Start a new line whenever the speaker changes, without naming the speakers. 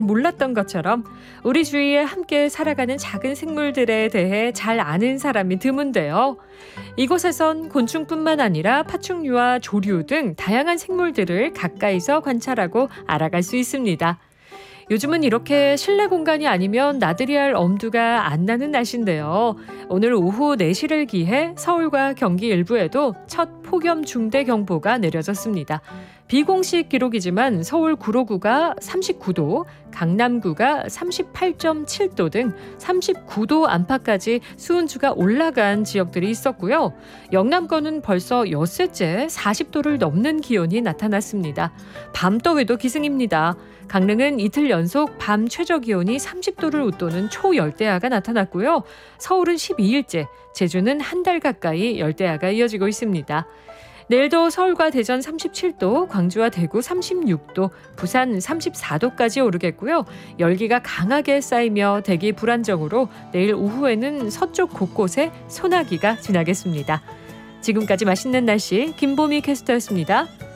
몰랐던 것처럼 우리 주위에 함께 살아가는 작은 생물들에 대해 잘 아는 사람이 드문데요. 이곳에선 곤충뿐만 아니라 파충류와 조류 등 다양한 생물들을 가까이서 관찰하고 알아갈 수 있습니다. 요즘은 이렇게 실내 공간이 아니면 나들이 할 엄두가 안 나는 날씨인데요. 오늘 오후 4시를 기해 서울과 경기 일부에도 첫 폭염 중대 경보가 내려졌습니다. 비공식 기록이지만 서울 구로구가 39도, 강남구가 38.7도 등 39도 안팎까지 수온추가 올라간 지역들이 있었고요. 영남권은 벌써 엿새째 40도를 넘는 기온이 나타났습니다. 밤더위도 기승입니다. 강릉은 이틀 연속 밤 최저 기온이 30도를 웃도는 초열대야가 나타났고요. 서울은 12일째, 제주는 한 달 가까이 열대야가 이어지고 있습니다. 내일도 서울과 대전 37도, 광주와 대구 36도, 부산 34도까지 오르겠고요. 열기가 강하게 쌓이며 대기 불안정으로 내일 오후에는 서쪽 곳곳에 소나기가 지나겠습니다. 지금까지 맛있는 날씨 김보미 캐스터였습니다.